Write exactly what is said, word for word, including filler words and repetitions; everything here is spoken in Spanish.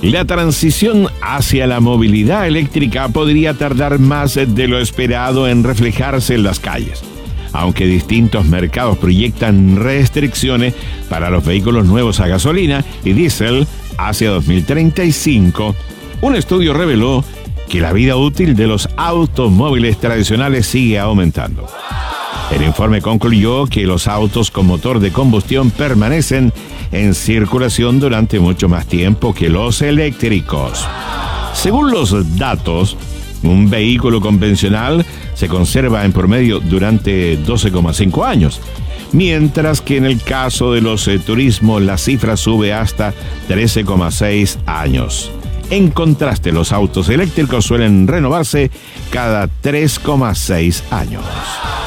La transición hacia la movilidad eléctrica podría tardar más de lo esperado en reflejarse en las calles. Aunque distintos mercados proyectan restricciones para los vehículos nuevos a gasolina y diésel hacia dos mil treinta y cinco, un estudio reveló que la vida útil de los automóviles tradicionales sigue aumentando. El informe concluyó que los autos con motor de combustión permanecen en circulación durante mucho más tiempo que los eléctricos. Según los datos, un vehículo convencional se conserva en promedio durante doce coma cinco años, mientras que en el caso de los eh, turismos la cifra sube hasta trece coma seis años. En contraste, los autos eléctricos suelen renovarse cada tres coma seis años.